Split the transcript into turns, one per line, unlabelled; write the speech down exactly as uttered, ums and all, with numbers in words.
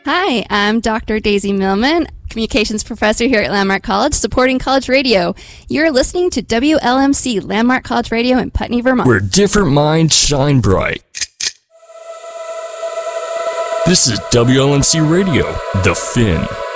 Hi, I'm Doctor Daisy Millman, Communications Professor here at Landmark College, supporting college radio. You're listening to W L M C, Landmark College Radio in Putney, Vermont.
Where different minds shine bright. This is W L M C Radio, The Fin.